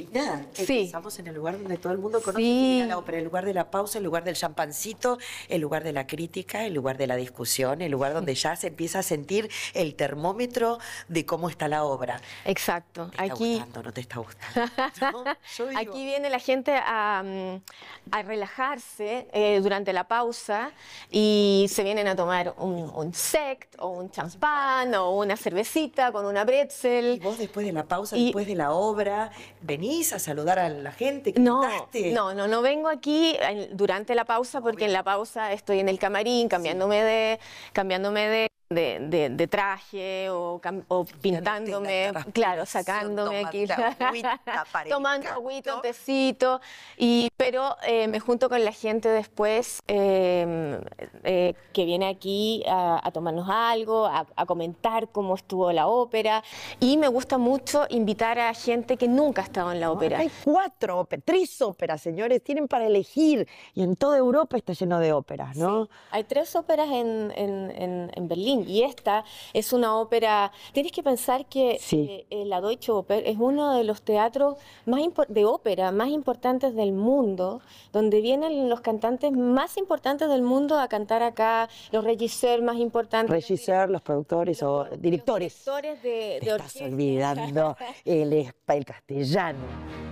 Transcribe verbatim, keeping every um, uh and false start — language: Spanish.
Cristina, Sí. estamos en el lugar donde todo el mundo conoce Sí. la ópera, el lugar de la pausa, el lugar del champancito, el lugar de la crítica, el lugar de la discusión, el lugar donde ya se empieza a sentir el termómetro de cómo está la obra. Exacto. ¿Te está Aquí, gustando, no te está gustando? ¿No? Yo digo, aquí viene la gente a, mm, a relajarse eh, durante la pausa y se vienen a tomar un, un sect o un champán o una cervecita con una y pretzel. vos después de la pausa, Y- después de la obra, venís a saludar a la gente que No, invitaste. no, no, no vengo aquí en- durante la pausa porque en la pausa estoy en el camarín cambiándome de, cambiándome de, de, de- de traje o, cam- o pintándome, la claro, transpiración, sacándome aquí, tomando agüita para el tomando canto. agüita, un tecito, y, pero eh, me junto con la gente después eh, eh, que viene aquí a, a tomarnos algo, a, a comentar cómo estuvo la ópera, y me gusta mucho invitar a gente que nunca ha estado en la ópera. Acá hay cuatro óperas, tres óperas, señores, tienen para elegir. Y en toda Europa está lleno de óperas, ¿no? Sí, hay tres óperas en, en- en- en Berlín y esta es una ópera. Tienes que pensar que Sí. eh, la Deutsche Oper es uno de los teatros más impo- de ópera más importantes del mundo, donde vienen los cantantes más importantes del mundo a cantar acá, los regisseurs más importantes. los Regisseur, los productores o los directores. directores de, Te de estás orquesta. olvidando el, espa- el castellano.